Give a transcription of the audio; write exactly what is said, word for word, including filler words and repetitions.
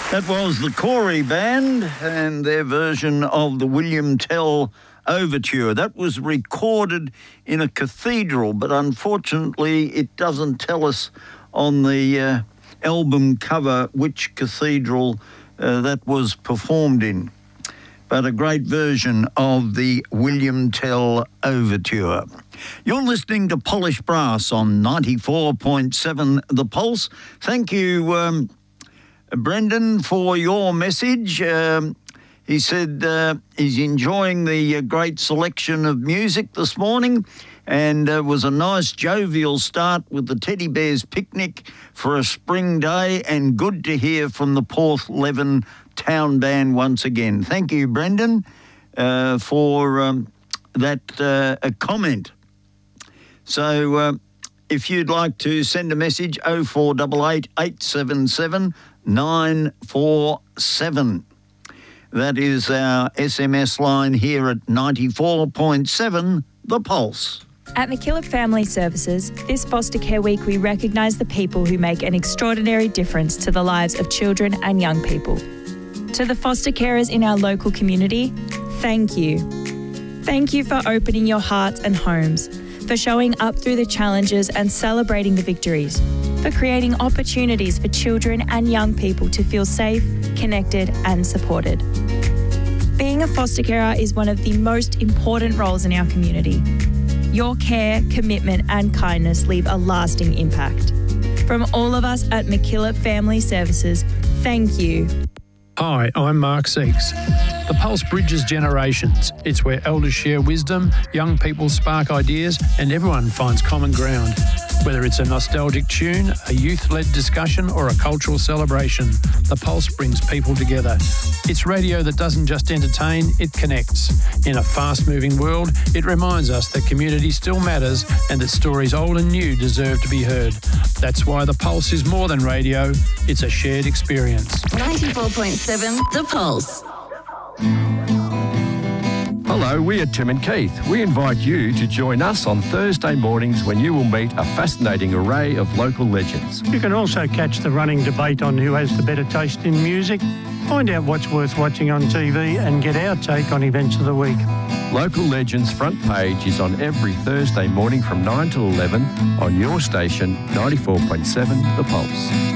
That was the Corey Band and their version of the William Tell Overture. That was recorded in a cathedral, but unfortunately it doesn't tell us on the uh, album cover which cathedral uh, that was performed in. But a great version of the William Tell Overture. You're listening to Polished Brass on ninety-four point seven The Pulse. Thank you, um, Brendan, for your message. Um, he said uh, he's enjoying the uh, great selection of music this morning, and it uh, was a nice jovial start with the Teddy Bears picnic for a spring day, and good to hear from the Porthleven Town Band once again. Thank you, Brendan, uh, for um, that uh, a comment. So uh, if you'd like to send a message, oh four eight eight, eight seven seven, nine four seven. That is our S M S line here at ninety-four point seven The Pulse. At MacKillop Family Services, this Foster Care Week we recognise the people who make an extraordinary difference to the lives of children and young people. To the foster carers in our local community, thank you. Thank you for opening your hearts and homes, for showing up through the challenges and celebrating the victories, for creating opportunities for children and young people to feel safe, connected and supported. Being a foster carer is one of the most important roles in our community. Your care, commitment and kindness leave a lasting impact. From all of us at MacKillop Family Services, thank you. Hi, I'm Mark Seeks. The Pulse bridges generations. It's where elders share wisdom, young people spark ideas, and everyone finds common ground. Whether it's a nostalgic tune, a youth-led discussion, or a cultural celebration, the Pulse brings people together. It's radio that doesn't just entertain, it connects. In a fast-moving world, it reminds us that community still matters and that stories old and new deserve to be heard. That's why the Pulse is more than radio, it's a shared experience. ninety-four point seven The Pulse. Hello, we are Tim and Keith. We invite you to join us on Thursday mornings when you will meet a fascinating array of local legends. You can also catch the running debate on who has the better taste in music, find out what's worth watching on T V and get our take on events of the week. Local Legends Front Page is on every Thursday morning from nine till eleven on your station, ninety-four point seven The Pulse.